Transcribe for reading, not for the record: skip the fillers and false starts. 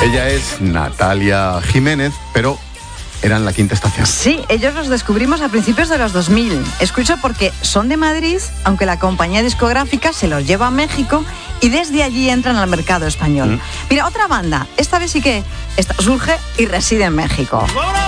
Ella es Natalia Jiménez, pero eran la Quinta Estación. Sí, ellos los descubrimos a principios de los 2000. Escucho porque son de Madrid, aunque la compañía discográfica se los lleva a México y desde allí entran al mercado español. Mira, otra banda, esta vez sí que surge y reside en México. ¡Vámonos!